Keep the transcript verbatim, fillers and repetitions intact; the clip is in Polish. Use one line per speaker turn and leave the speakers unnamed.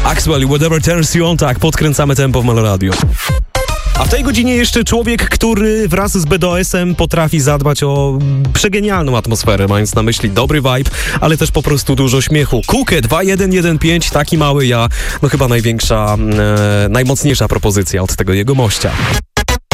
Axwell, whatever turns you on, tak, podkręcamy tempo w Meloradiu. A w tej godzinie jeszcze człowiek, który wraz z B D O S-em potrafi zadbać o przegenialną atmosferę, mając na myśli dobry vibe, ale też po prostu dużo śmiechu. Kukę dwa jeden jeden pięć, taki mały ja, no chyba największa, e, najmocniejsza propozycja od tego jego mościa.